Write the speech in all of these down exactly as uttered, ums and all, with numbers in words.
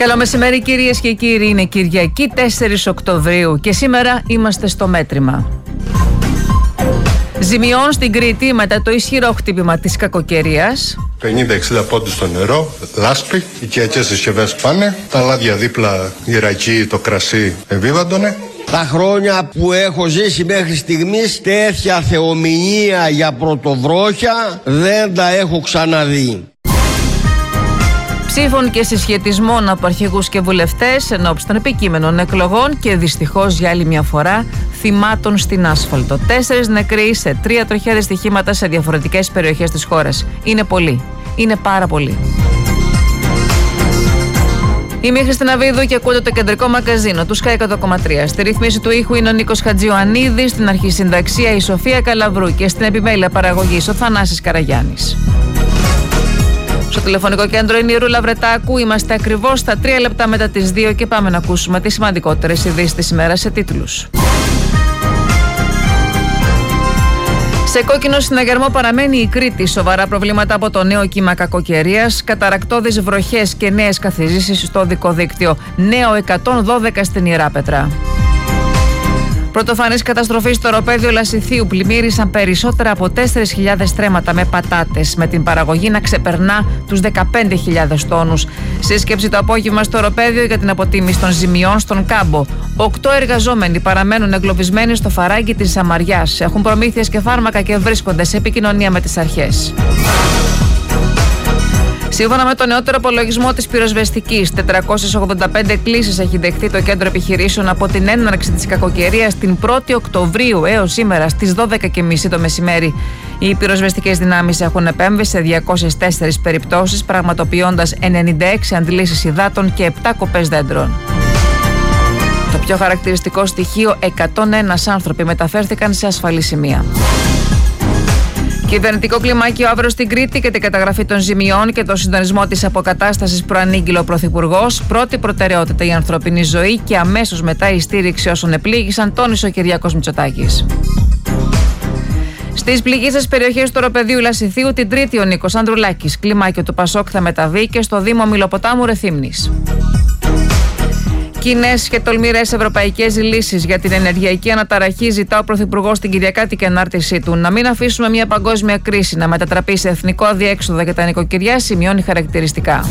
Καλό μεσημέρι κυρίες και κύριοι, είναι Κυριακή τέσσερις Οκτωβρίου και σήμερα είμαστε στο μέτρημα. Ζημιών στην Κρήτη μετά το ισχυρό χτύπημα της κακοκαιρίας. πενήντα εξήντα πόντους στο νερό, λάσπη, οικιακές συσκευές πάνε, τα λάδια δίπλα, η ρακή, το κρασί εμβίβαντωνε. Τα χρόνια που έχω ζήσει μέχρι στιγμής τέτοια θεομηνία για πρωτοβρόχια δεν τα έχω ξαναδεί. Ψήφων και συσχετισμών από αρχηγούς και βουλευτές ενόψει των επικείμενων εκλογών και δυστυχώς για άλλη μια φορά θυμάτων στην άσφαλτο. Τέσσερις νεκροί σε τρία τροχαία δυστυχήματα σε διαφορετικές περιοχές της χώρας. Είναι πολύ. Είναι πάρα πολύ. Είμαι η Χριστίνα Βίδου και ακούτε το κεντρικό μαγκαζίνο του Sky εκατό κόμμα τρία. Στη ρύθμιση του ήχου είναι ο Νίκος Χατζιωαννίδης, στην αρχισυνταξία η Σοφία Καλαβρού και στην επιμέλεια παραγωγής ο Θανάσης Καραγιάννης. Στο τηλεφωνικό κέντρο είναι η Ρούλα Βρετάκου. Είμαστε ακριβώς στα τρία λεπτά μετά τις δύο και πάμε να ακούσουμε τις σημαντικότερες ειδήσεις της ημέρας σε τίτλους. Σε κόκκινο συναγερμό παραμένει η Κρήτη. Σοβαρά προβλήματα από το νέο κύμα κακοκαιρίας, καταρακτώδεις βροχές και νέες καθιζήσεις στο οδικό δίκτυο. Νέο εκατόν δώδεκα στην Ιεράπετρα. Πρωτοφανής καταστροφή στο οροπέδιο Λασιθίου. Πλημμύρισαν περισσότερα από τέσσερις χιλιάδες στρέμματα με πατάτες, με την παραγωγή να ξεπερνά τους δεκαπέντε χιλιάδες τόνους. Σύσκεψη το απόγευμα στο οροπέδιο για την αποτίμηση των ζημιών στον Κάμπο. Οκτώ εργαζόμενοι παραμένουν εγκλωβισμένοι στο φαράγγι της Σαμαριάς. Έχουν προμήθειες και φάρμακα και βρίσκονται σε επικοινωνία με τις αρχές. Σύμφωνα με το νεότερο απολογισμό της πυροσβεστικής, τετρακόσιες ογδόντα πέντε κλήσεις έχει δεχθεί το κέντρο επιχειρήσεων από την έναρξη της κακοκαιρίας την πρώτη Οκτωβρίου έως σήμερα στις δώδεκα και μισή το μεσημέρι. Οι πυροσβεστικές δυνάμεις έχουν επέμβει σε διακόσιες τέσσερις περιπτώσεις, πραγματοποιώντας ενενήντα έξι αντλήσεις υδάτων και επτά κοπές δέντρων. Το πιο χαρακτηριστικό στοιχείο, εκατόν ένα άνθρωποι μεταφέρθηκαν σε ασφαλή σημεία. Κυβερνητικό κλιμάκιο αύριο στην Κρήτη και την καταγραφή των ζημιών και το συντονισμό της αποκατάστασης προανήγγειλε ο Πρωθυπουργός. Πρώτη προτεραιότητα η ανθρώπινη ζωή και αμέσως μετά η στήριξη όσων επλήγησαν, τόνισε ο Κυριάκος Μητσοτάκης. Στις πληγήσεις περιοχές του οροπεδίου Λασιθίου την Τρίτη ο Νίκος Ανδρουλάκης. Κλιμάκιο του Πασόκ θα μεταβεί και στο Δήμο Μιλοποτάμου Ρεθύμνης. Κοινές και τολμηρές ευρωπαϊκές λύσεις για την ενεργειακή αναταραχή ζητά ο Πρωθυπουργός στην Κυριακάτικη ανάρτησή του. Να μην αφήσουμε μια παγκόσμια κρίση να μετατραπεί σε εθνικό αδιέξοδο για τα νοικοκυριά, σημειώνει χαρακτηριστικά.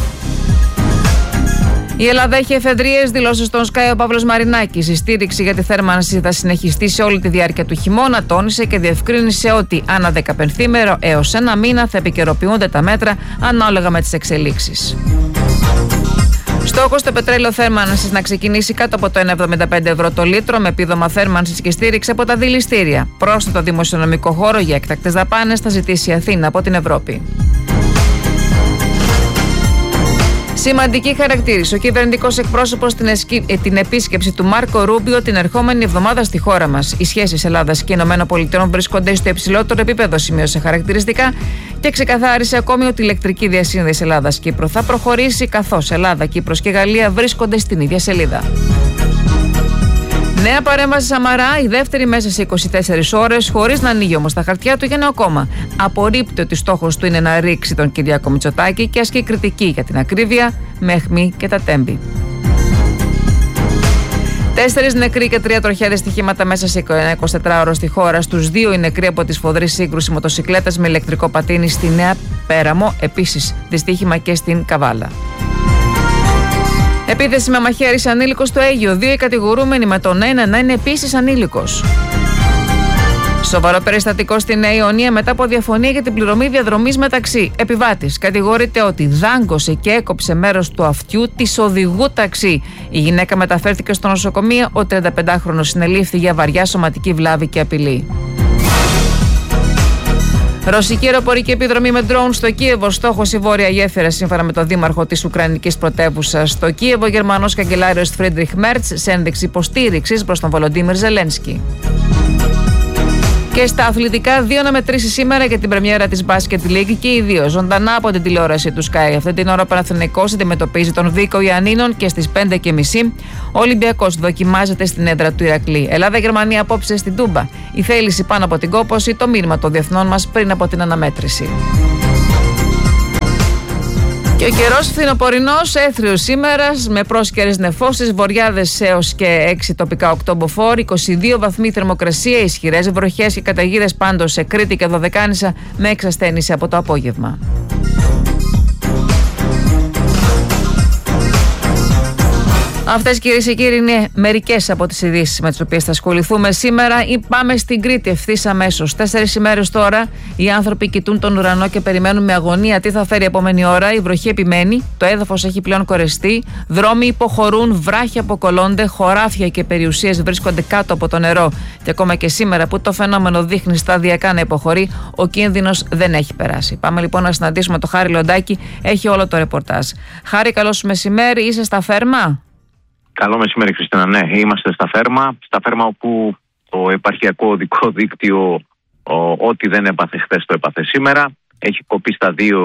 Η Ελλάδα έχει εφεδρείες, δηλώσεις στον Sky ο Παύλος Μαρινάκης. Η στήριξη για τη θέρμανση θα συνεχιστεί σε όλη τη διάρκεια του χειμώνα, τόνισε και διευκρίνησε ότι ανά δεκαπενθήμερο έως ένα μήνα θα επικαιροποιούνται τα μέτρα ανάλογα με τις εξελίξεις. Στόχος το πετρέλαιο θέρμανσης να ξεκινήσει κάτω από το ένα κόμμα εβδομήντα πέντε ευρώ το λίτρο με επίδομα θέρμανσης και στήριξη από τα δηληστήρια. Πρόσθετο δημοσιονομικό χώρο για έκτακτες δαπάνες θα ζητήσει η Αθήνα από την Ευρώπη. Σημαντική χαρακτήρισε ο κυβερνητικός εκπρόσωπος την, εσκι... την επίσκεψη του Μάρκο Ρούμπιο την ερχόμενη εβδομάδα στη χώρα μας. Οι σχέσεις Ελλάδας και ΗΠΑ βρίσκονται στο υψηλότερο επίπεδο, σημείωσε χαρακτηριστικά και ξεκαθάρισε ακόμη ότι η ηλεκτρική διασύνδεση Ελλάδας-Κύπρου θα προχωρήσει, καθώς Ελλάδα, Κύπρος και Γαλλία βρίσκονται στην ίδια σελίδα. Νέα παρέμβαση Σαμαρά, η δεύτερη μέσα σε είκοσι τέσσερις ώρες, χωρίς να ανοίγει όμως τα χαρτιά του για νέο κόμμα. Απορρίπτει ότι στόχος του είναι να ρίξει τον Κυριάκο Μητσοτάκη και ασκεί κριτική για την ακρίβεια, με αιχμή και τα τέμπη. Τέσσερις νεκροί και τρία τροχαία δυστυχήματα μέσα σε ένα εικοσιτετράωρο στη χώρα. Στους δύο οι νεκροί από τη σφοδρή σύγκρουση μοτοσικλέτας με ηλεκτρικό πατίνι στη Νέα Πέραμο, επίσης δυστύχημα και στην Καβάλα. Επίθεση με μαχαίρι σε ανήλικο στο Αίγυο. Δύο οι κατηγορούμενοι με τον ένα να είναι επίσης ανήλικος. Σοβαρό περιστατικό στη Νέα Ιωνία μετά από διαφωνία για την πληρωμή διαδρομής μεταξύ. Επιβάτης κατηγορείται ότι δάγκωσε και έκοψε μέρος του αυτιού της οδηγού ταξί. Η γυναίκα μεταφέρθηκε στο νοσοκομείο. Ο τριανταπεντάχρονος συνελήφθη για βαριά σωματική βλάβη και απειλή. Ρωσική αεροπορική επιδρομή με ντρόουν στο Κίεβο. Στόχος η Βόρεια Γέφυρα, σύμφωνα με τον δήμαρχο της Ουκρανικής πρωτεύουσας. Στο Κίεβο, ο Γερμανός καγκελάριος Φρίντριχ Μέρτς σε ένδειξη υποστήριξης προς τον Βολοντίμιρ Ζελένσκι. Και στα αθλητικά, δύο αναμετρήσεις σήμερα για την πρεμιέρα της Basket League και οι δύο ζωντανά από την τηλεόραση του Sky. Αυτή την ώρα ο Παναθηναϊκός αντιμετωπίζει τον Βίκο Ιαννίνων και στις πέντε και μισή ο Ολυμπιακός δοκιμάζεται στην έδρα του Ηρακλή. Ελλάδα-Γερμανία απόψε στην Τούμπα. Η θέληση πάνω από την κόπωση, το μήνυμα των διεθνών μας πριν από την αναμέτρηση. Και ο καιρός φθινοπορεινός, έθριος σήμερα, με πρόσκαιρες νεφώσεις, βοριάδες έως και έξι τοπικά οκτώμποφόροι, είκοσι δύο βαθμοί θερμοκρασία, ισχυρές βροχές και καταιγίδες πάντως σε Κρήτη και Δωδεκάνησα με εξασθένηση από το απόγευμα. Αυτές, κυρίες και κύριοι, είναι μερικές από τις ειδήσεις με τις οποίες θα ασχοληθούμε σήμερα. Ή πάμε στην Κρήτη ευθύς αμέσως. Τέσσερις ημέρες τώρα οι άνθρωποι κοιτούν τον ουρανό και περιμένουν με αγωνία τι θα φέρει η επόμενη ώρα. Η βροχή επιμένει, το έδαφος έχει πλέον κορεστεί, δρόμοι υποχωρούν, βράχοι αποκολλώνται, χωράφια και περιουσίες βρίσκονται κάτω από το νερό. Και ακόμα και σήμερα που το φαινόμενο δείχνει σταδιακά να υποχωρεί, ο κίνδυνος δεν έχει περάσει. Πάμε λοιπόν να συναντήσουμε το Χάρη Λοντάκη, έχει όλο το ρεπορτάζ. Χάρη, καλώς μεσημέρι, είσαι στα Φέρμα? Καλό μεσημέρι, Χριστίνα. Ναι, είμαστε στα Φέρμα. Στα Φέρμα όπου το επαρχιακό οδικό δίκτυο, ό,τι δεν έπαθε χθες το έπαθε σήμερα. Έχει κοπεί στα δύο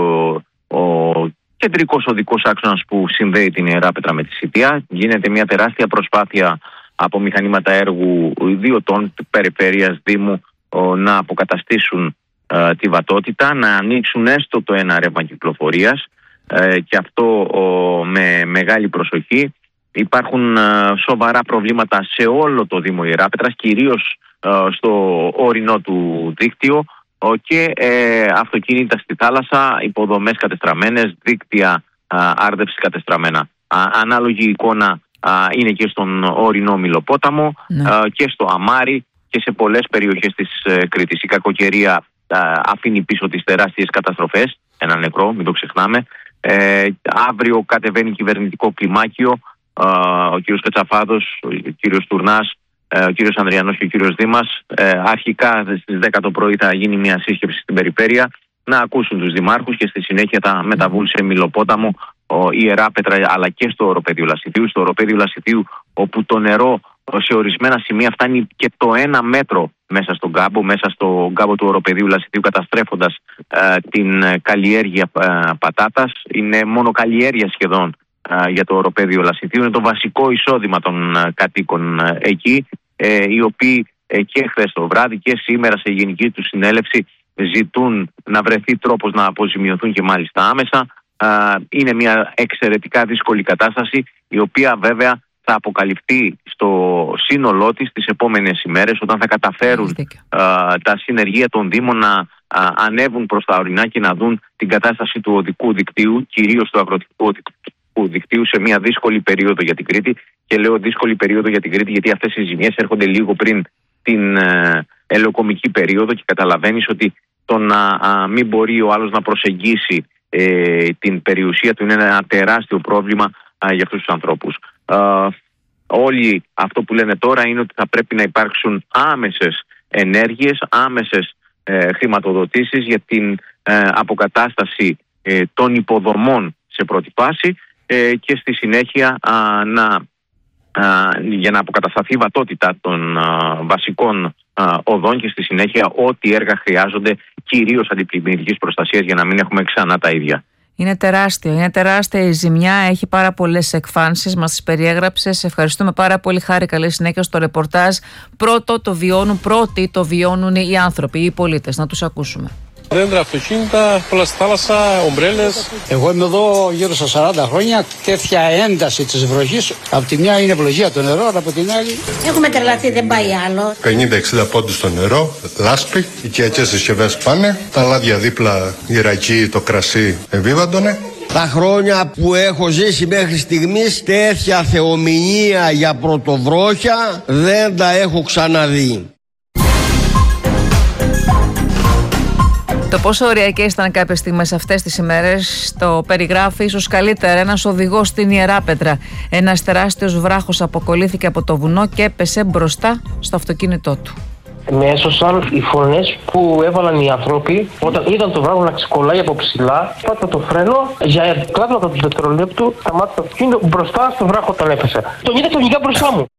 ο κεντρικός οδικός άξονας που συνδέει την Ιεράπετρα με τη Σιτία. Γίνεται μια τεράστια προσπάθεια από μηχανήματα έργου ιδιωτών περιφέρειας Δήμου να αποκαταστήσουν ε, τη βατότητα, να ανοίξουν έστω το ένα ρεύμα κυκλοφορίας ε, και αυτό ε, με μεγάλη προσοχή. Υπάρχουν ε, σοβαρά προβλήματα σε όλο το Δήμο Ιεράπετρας, κυρίως ε, στο ορεινό του δίκτυο ε, και ε, αυτοκίνητα στη θάλασσα, υποδομές κατεστραμμένες, δίκτυα ε, άρδευσης κατεστραμμένα. Α, ανάλογη εικόνα ε, είναι και στον ορεινό Μιλοπόταμο ναι. ε, και στο Αμάρι και σε πολλές περιοχές της ε, Κρήτης. Η κακοκαιρία ε, αφήνει πίσω τις τεράστιες καταστροφές, ένα νεκρό, μην το ξεχνάμε. Ε, αύριο κατεβαίνει κυβερνητικό κλιμάκιο. Uh, ο κύριος Κατσαφάδος, ο κύριος Τουρνάς, uh, ο κύριος Ανδριανός και ο κύριος Δήμας. Uh, αρχικά στις δέκα το πρωί θα γίνει μια σύσκεψη στην περιφέρεια να ακούσουν τους δημάρχους και στη συνέχεια θα μεταβούν σε Μιλοπόταμο, uh, Ιεράπετρα αλλά και στο οροπέδιο Λασιθίου. Στο οροπέδιο Λασιθίου όπου το νερό uh, σε ορισμένα σημεία φτάνει και το ένα μέτρο μέσα στον κάμπο, μέσα στον κάμπο του οροπεδίου Λασιθίου, καταστρέφοντας uh, την uh, καλλιέργεια uh, πατάτας. Είναι μόνο καλλιέργεια σχεδόν για το οροπέδιο Λασιθίου. Είναι το βασικό εισόδημα των κατοίκων εκεί, οι οποίοι και χθες το βράδυ και σήμερα σε γενική του συνέλευση ζητούν να βρεθεί τρόπος να αποζημιωθούν και μάλιστα άμεσα. Είναι μια εξαιρετικά δύσκολη κατάσταση, η οποία βέβαια θα αποκαλυφθεί στο σύνολό της τις επόμενες ημέρες, όταν θα καταφέρουν τα συνεργεία των Δήμων να ανέβουν προς τα ορεινά και να δουν την κατάσταση του οδικού δικτύου, κυρίως του αγροτικού δικτύου, σε μια δύσκολη περίοδο για την Κρήτη. Και λέω δύσκολη περίοδο για την Κρήτη γιατί αυτές οι ζημιές έρχονται λίγο πριν την ε, ελαιοκομική περίοδο και καταλαβαίνεις ότι το να α, μην μπορεί ο άλλος να προσεγγίσει ε, την περιουσία του είναι ένα τεράστιο πρόβλημα α, για αυτούς τους ανθρώπους. Α, όλοι αυτό που λένε τώρα είναι ότι θα πρέπει να υπάρξουν άμεσες ενέργειες, άμεσες ε, χρηματοδοτήσεις για την ε, αποκατάσταση ε, των υποδομών σε πρώτη φάση και στη συνέχεια α, να, α, για να αποκατασταθεί η βατότητα των α, βασικών α, οδών και στη συνέχεια ό,τι έργα χρειάζονται, κυρίως αντιπλημμυρικής προστασίας, για να μην έχουμε ξανά τα ίδια. Είναι τεράστιο, είναι τεράστια η ζημιά, έχει πάρα πολλές εκφάνσεις, μας τις περιέγραψες. Ευχαριστούμε πάρα πολύ, Χάρη, καλή συνέχεια στο ρεπορτάζ. Πρώτο το βιώνουν, πρώτοι το βιώνουν οι άνθρωποι, οι πολίτες. Να τους ακούσουμε. Δέντρα, αυτοκίνητα, πολλά στη θάλασσα, ομπρέλες. Εγώ είμαι εδώ γύρω στα σαράντα χρόνια. Τέτοια ένταση της βροχής. Από τη μια είναι ευλογία το νερό, αλλά από την άλλη. Έχουμε τρελαθεί, δεν πάει άλλο. πενήντα εξήντα πόντους στο νερό, λάσπη, οικιακές συσκευές πάνε, τα λάδια δίπλα, η ρακή, το κρασί εμβίβαντωνε. Τα χρόνια που έχω ζήσει μέχρι στιγμής, τέτοια θεομηνία για πρωτοβρόχια δεν τα έχω ξαναδεί. Το πόσο ωριακές ήταν κάποιες στιγμές αυτές τις ημέρες το περιγράφει ίσως καλύτερα ένας οδηγός στην Ιεράπετρα. Ένας τεράστιος βράχος αποκολλήθηκε από το βουνό και έπεσε μπροστά στο αυτοκίνητό του. Με έσωσαν οι φωνές που έβαλαν οι άνθρωποι όταν είδαν το βράχο να ξεκολλάει από ψηλά. Πάτα το φρένο για κλάσματα του δευτερολέπτου, σταμάτησε το αυτοκίνητο μπροστά στο βράχο όταν έπεσε. Τον είδα ξαφνικά μπροστά μου.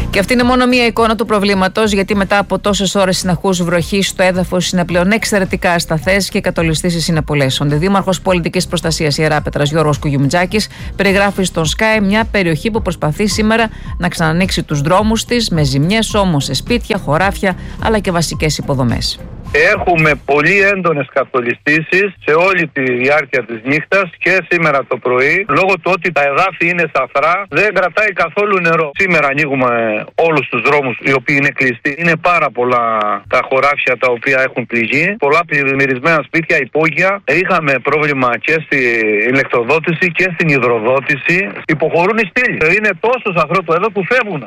Και αυτή είναι μόνο μία εικόνα του προβλήματος, γιατί μετά από τόσες ώρες συνεχούς βροχής, το έδαφος είναι πλέον εξαιρετικά ασταθές και οι κατολιστήσεις είναι πολλές. Ο Αντιδήμαρχος Πολιτικής Προστασίας Ιεράπετρας Γιώργος Κουγιουμτζάκης περιγράφει στον Sky μια περιοχή που προσπαθεί σήμερα να ξανανοίξει τους δρόμους της, με ζημιές όμως σε σπίτια, χωράφια αλλά και βασικές υποδομές. Έχουμε πολύ έντονες κατολιστήσεις σε όλη τη διάρκεια της νύχτας και σήμερα το πρωί. Λόγω του ότι τα εδάφη είναι σαφρά, δεν κρατάει καθόλου νερό. Σήμερα ανοίγουμε όλους τους δρόμους οι οποίοι είναι κλειστοί. Είναι πάρα πολλά τα χωράφια τα οποία έχουν πληγεί. Πολλά πλημμυρισμένα σπίτια, υπόγεια. Είχαμε πρόβλημα και στην ηλεκτροδότηση και στην υδροδότηση. Υποχωρούν οι στήλοι. Είναι τόσο σαφρό το έδαφος που φεύγουν.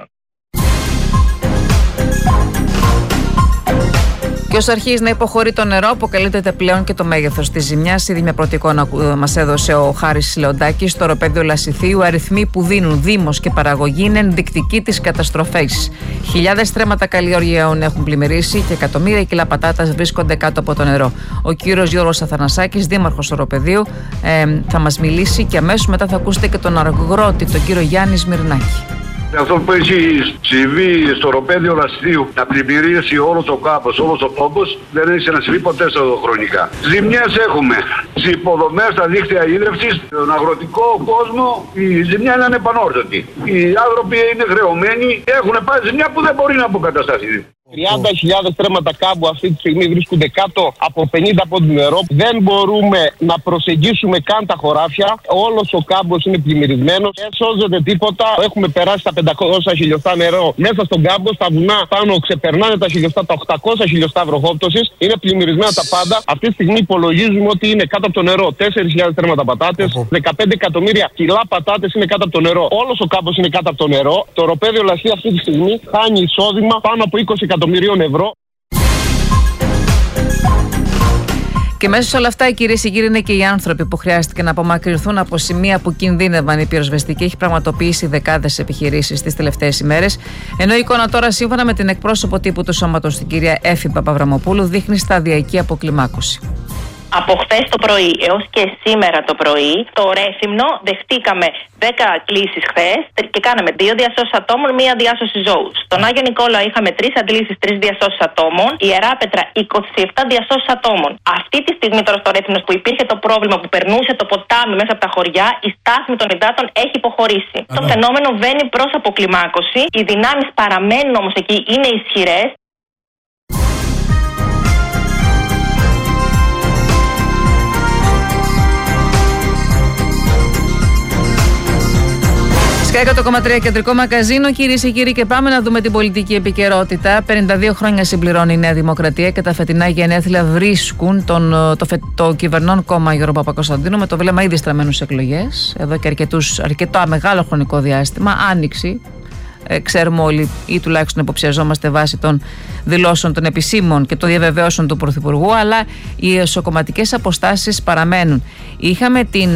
Και όσο αρχίζει να υποχωρεί το νερό, αποκαλύπτεται πλέον και το μέγεθος της ζημιάς. Ήδη μια πρώτη εικόνα μας έδωσε ο Χάρης Λεοντάκης. Στο οροπέδιο Λασιθίου, αριθμοί που δίνουν Δήμος και παραγωγή είναι ενδεικτικοί της καταστροφής. Χιλιάδες στρέμματα καλλιεργειών έχουν πλημμυρίσει και εκατομμύρια κιλά πατάτας βρίσκονται κάτω από το νερό. Ο κύριος Γιώργος Αθανασάκης, δήμαρχος οροπεδίου, ε, θα μας μιλήσει και αμέσως μετά θα ακούσετε και τον αγρότη, τον κύριο Γιάννη Σμυρνάκη. Αυτό που έχει συμβεί στο οροπέδιο Λασιθίου, να πλημμυρίσει όλο το κάμπος, όλο ο τόπος, δεν έχει ξανασυμβεί ποτέ στο χρονικά. Ζημιές έχουμε. Στις υποδομές, στα δίκτυα ίδρυυσης, στον αγροτικό κόσμο, η ζημιά είναι ανεπανόρθωτη. Οι άνθρωποι είναι χρεωμένοι και έχουν πάει ζημιά που δεν μπορεί να αποκατασταθεί. τριάντα χιλιάδες στρέμματα κάμπου αυτή τη στιγμή βρίσκονται κάτω από πενήντα πόντους νερό. Δεν μπορούμε να προσεγγίσουμε καν τα χωράφια. Όλος ο κάμπος είναι πλημμυρισμένος. Δεν σώζεται τίποτα. Έχουμε περάσει τα πεντακόσια χιλιοστά νερό μέσα στον κάμπο. Στα βουνά πάνω ξεπερνάνε τα χιλιοστά, τα οκτακόσια χιλιοστά βροχόπτωσης. Είναι πλημμυρισμένα τα πάντα. Αυτή τη στιγμή υπολογίζουμε ότι είναι κάτω από το νερό τέσσερις χιλιάδες στρέμματα πατάτες. δεκαπέντε εκατομμύρια κιλά πατάτες είναι κάτω από το νερό. Όλος ο κάμπος είναι κάτω από το νερό. Το οροπέδιο Λασιθίου αυτή τη στιγμή χάνει εισόδημα πάνω από είκοσι εκατομμυρίων ευρώ. Και μέσα σε όλα αυτά, οι κυρίες και κύριοι, είναι και οι άνθρωποι που χρειάστηκε να απομακρυνθούν από σημεία που κινδύνευαν. Η πυροσβεστική έχει πραγματοποιήσει δεκάδες επιχειρήσεις τις τελευταίες ημέρες. Ενώ η εικόνα τώρα, σύμφωνα με την εκπρόσωπο τύπου του σώματος, την κυρία Έφη Παπαβραμοπούλου, δείχνει σταδιακή αποκλιμάκωση. Από χθες το πρωί έως και σήμερα το πρωί, το Ρέθυμνο δεχτήκαμε δέκα κλήσεις χθες και κάναμε δύο διασώσεις ατόμων, μία διάσωση ζώου. Στον Άγιο Νικόλαο είχαμε τρεις αντλήσεις, τρεις διασώσεις ατόμων. Η Ιεράπετρα είκοσι επτά διασώσεις ατόμων. Αυτή τη στιγμή τώρα στο Ρέθυμνο που υπήρχε το πρόβλημα που περνούσε το ποτάμι μέσα από τα χωριά, η στάθμη των υδάτων έχει υποχωρήσει. Α, το ναι. φαινόμενο βαίνει προς αποκλιμάκωση. Οι δυνάμεις παραμένουν όμως εκεί, είναι ισχυρές. εκατό κόμμα τρία κεντρικό μαγκαζίνο, κυρίες και κύριοι, και πάμε να δούμε την πολιτική επικαιρότητα. πενήντα δύο χρόνια συμπληρώνει η Νέα Δημοκρατία και τα φετινά γενέθλια βρίσκουν τον, το, φε, το κυβερνών κόμμα Γιώργο Παπακοσταντίνου με το βλέμμα ήδη στραμμένο σε εκλογές. Εδώ και αρκετούς, αρκετό μεγάλο χρονικό διάστημα, άνοιξη. Ε, ξέρουμε όλοι, ή τουλάχιστον υποψιαζόμαστε βάσει των δηλώσεων των επισήμων και των διαβεβαιώσεων του Πρωθυπουργού, αλλά οι εσωκομματικές αποστάσεις παραμένουν. Είχαμε την,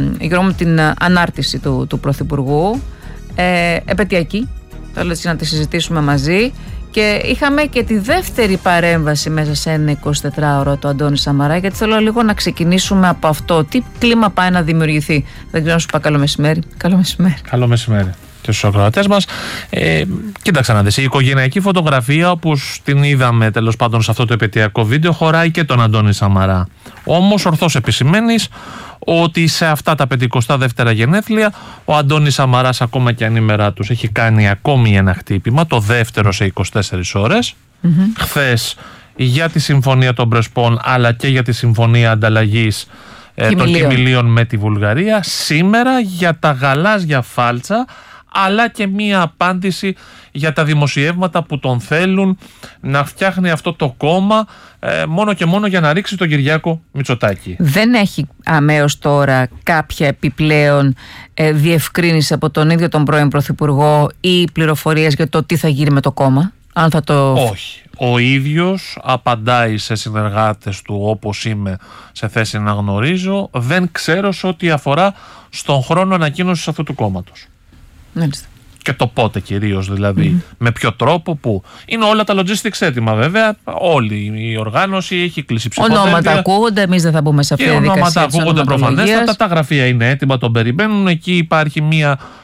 ε, την ανάρτηση του, του Πρωθυπουργού, ε, επαιτειακή, θέλω να τη συζητήσουμε μαζί, και είχαμε και τη δεύτερη παρέμβαση μέσα σε ένα εικοσιτετράωρο του Αντώνη Σαμαρά, γιατί θέλω λίγο να ξεκινήσουμε από αυτό. Τι κλίμα πάει να δημιουργηθεί? Δεν ξέρω να σου πω καλό μεσημέρι. Καλό μεσημέρι. Καλό μεσημέρι και στους ακροατές μας. Ε, κοίταξε να δεις, η οικογενειακή φωτογραφία, όπως την είδαμε τέλος πάντων σε αυτό το επαιτειακό βίντεο, χωράει και τον Αντώνη Σαμαρά. Όμως ορθώς επισημαίνεις ότι σε αυτά τα πενηκοστά δεύτερα γενέθλια ο Αντώνης Σαμαράς, ακόμα και ανήμερα τους, έχει κάνει ακόμη ένα χτύπημα, το δεύτερο σε είκοσι τέσσερις ώρες. Mm-hmm. Χθες για τη συμφωνία των Πρεσπών, αλλά και για τη συμφωνία ανταλλαγής ε, των κοιμηλίων με τη Βουλγαρία. Σήμερα για τα γαλάζια φάλτσα, αλλά και μία απάντηση για τα δημοσιεύματα που τον θέλουν να φτιάχνει αυτό το κόμμα ε, μόνο και μόνο για να ρίξει τον Κυριάκο Μητσοτάκη. Δεν έχει αμέως τώρα κάποια επιπλέον ε, διευκρίνηση από τον ίδιο τον πρώην Πρωθυπουργό ή πληροφορίες για το τι θα γίνει με το κόμμα? Αν θα το... Όχι. Ο ίδιος απαντάει σε συνεργάτες του, όπως είμαι σε θέση να γνωρίζω, δεν ξέρω σε ό,τι αφορά στον χρόνο ανακοίνωσης αυτού του κόμματος. Μάλιστα. Και το πότε κυρίως, δηλαδή, mm. με ποιο τρόπο, πού. Είναι όλα τα logistics έτοιμα, βέβαια. Όλη η οργάνωση έχει κλείσει ψηφοδέλτια. Ονόματα ακούγονται, εμείς δεν θα μπούμε σε αυτή τη διαδικασία. Ονόματα ακούγονται προφανέστατα. Τα γραφεία είναι έτοιμα, τον περιμένουν. Εκεί υπάρχει μια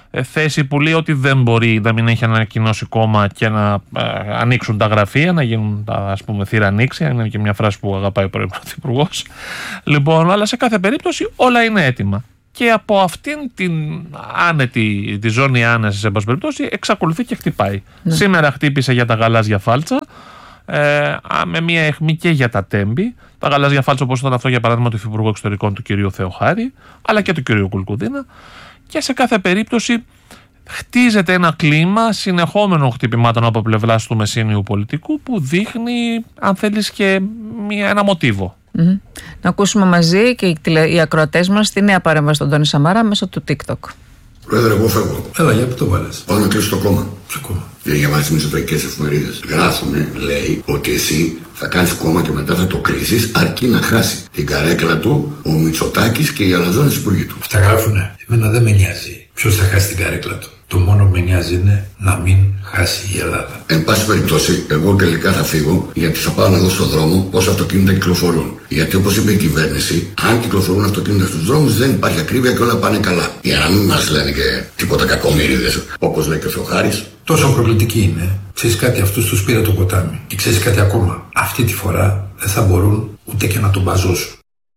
θέση που λέει ότι δεν μπορεί να μην έχει ανακοινώσει κόμμα και να ε, ανοίξουν τα γραφεία, να γίνουν τα, ας πούμε, θύρα ανοίξη. Είναι και μια φράση που αγαπάει ο πρώην Πρωθυπουργός. Λοιπόν, αλλά σε κάθε περίπτωση όλα είναι έτοιμα. Και από αυτήν την άνετη, τη ζώνη άνεσης, σε πάση περιπτώσει, εξακολουθεί και χτυπάει. Ναι. Σήμερα χτύπησε για τα γαλάζια φάλτσα, ε, με μια αιχμή και για τα τέμπη. Τα γαλάζια φάλτσα, όπως ήταν αυτό για παράδειγμα του Υφυπουργού Εξωτερικών του κ. Θεοχάρη, αλλά και του κ. Κουλκουδίνα. Και σε κάθε περίπτωση χτίζεται ένα κλίμα συνεχόμενων χτυπημάτων από πλευράς του μεσήνιου πολιτικού που δείχνει, αν θέλεις, και μια, ένα μοτίβο. Mm-hmm. Να ακούσουμε μαζί και οι, τηλε... οι ακροατές μας τη νέα παρέμβαση στον Τόνι Σαμαρά μέσω του TikTok. Πρόεδρε, εγώ φεύγω. Έλα, για πού το βάλες? Πάω να κλείσω το κόμμα. Ποιο κόμμα? Για να διαβάσει τις μισοτρακικές εφημερίδες. Γράφουνε, λέει, ότι εσύ θα κάνεις κόμμα και μετά θα το κλείσεις, αρκεί να χάσει την καρέκλα του ο Μητσοτάκης και οι αλαζόνες υπουργοί του. Αυτά γράφουνε. Εμένα δεν με νοιάζει ποιος θα χάσει την καρέκλα του. Το μόνο που με νοιάζει είναι να μην χάσει η Ελλάδα. Εν πάση περιπτώσει, εγώ τελικά θα φύγω, γιατί θα πάω να δω στον δρόμο πόσα αυτοκίνητα κυκλοφορούν. Γιατί, όπως είπε η κυβέρνηση, αν κυκλοφορούν αυτοκίνητα στους δρόμους, δεν υπάρχει ακρίβεια και όλα πάνε καλά. Για να μην μας λένε και τίποτα κακομοίριδες, όπως λέει και ο Θεοχάρης. Τόσο προκλητική είναι. Ξέρεις κάτι, αυτούς τους πήρε το ποτάμι. Και ξέρεις κάτι ακόμα. Αυτή τη φορά δεν θα μπορούν ούτε και να τον μπαζώσουν.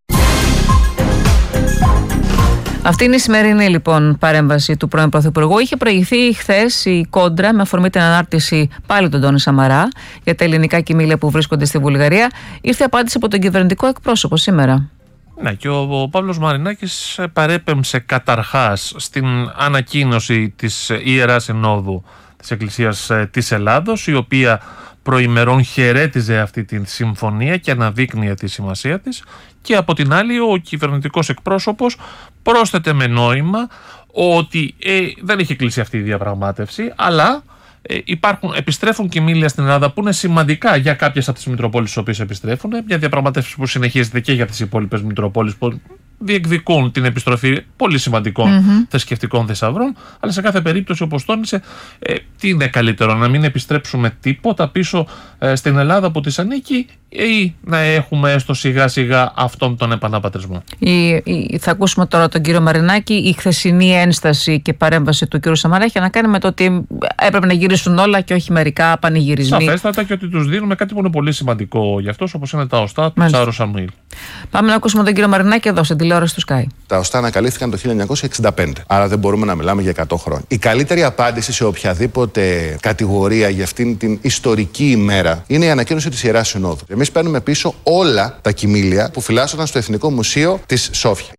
Αυτή είναι η σημερινή λοιπόν παρέμβαση του πρώην Πρωθυπουργού. Είχε προηγηθεί χθες η κόντρα με αφορμή την ανάρτηση πάλι του Τόνι Σαμαρά για τα ελληνικά κοιμήλια που βρίσκονται στη Βουλγαρία. Ήρθε απάντηση από τον κυβερνητικό εκπρόσωπο σήμερα. Ναι, και ο, ο Παύλος Μαρινάκης παρέπεμψε καταρχάς στην ανακοίνωση της Ιεράς Συνόδου της Εκκλησίας της Ελλάδος, η οποία προημερών χαιρέτιζε αυτή τη συμφωνία και αναδείκνυε τη σημασία της, και από την άλλη ο κυβερνητικός εκπρόσωπος πρόσθεται με νόημα ότι ε, δεν έχει κλείσει αυτή η διαπραγμάτευση, αλλά ε, υπάρχουν, επιστρέφουν κοιμήλια στην Ελλάδα που είναι σημαντικά για κάποιες από τις Μητροπόλεις στις οποίες επιστρέφουν, μια διαπραγμάτευση που συνεχίζεται και για τις υπόλοιπες Μητροπόλεις που διεκδικούν την επιστροφή πολύ σημαντικών mm-hmm. θρησκευτικών θησαυρών, αλλά σε κάθε περίπτωση, όπως τόνισε, ε, τι είναι καλύτερο, να μην επιστρέψουμε τίποτα πίσω ε, στην Ελλάδα που της ανήκει, ή να έχουμε έστω σιγά σιγά αυτόν τον επαναπατρισμό. Η, η, θα ακούσουμε τώρα τον κύριο Μαρινάκη. Η χθεσινή ένσταση και παρέμβαση του κύριου Σαμαρά έχει να κάνει με το ότι έπρεπε να γυρίσουν όλα και όχι μερικά πανηγυρισμοί. Σαφέστατα, και ότι τους δίνουμε κάτι που είναι πολύ σημαντικό για αυτός, όπως είναι τα οστά του Τσάρου Σαμουήλ. Πάμε να ακούσουμε τον κύριο Μαρινάκη εδώ στην τηλεόραση του Sky. Τα οστά ανακαλύφθηκαν το χίλια εννιακόσια εξήντα πέντε. Άρα δεν μπορούμε να μιλάμε για εκατό χρόνια. Η καλύτερη απάντηση σε οποιαδήποτε κατηγορία για αυτήν την ιστορική ημέρα είναι η ανακοίνωση της Ιεράς Συνόδου. Εμείς παίρνουμε πίσω όλα τα κοιμήλια που φυλάσσονταν στο Εθνικό Μουσείο της Σόφια.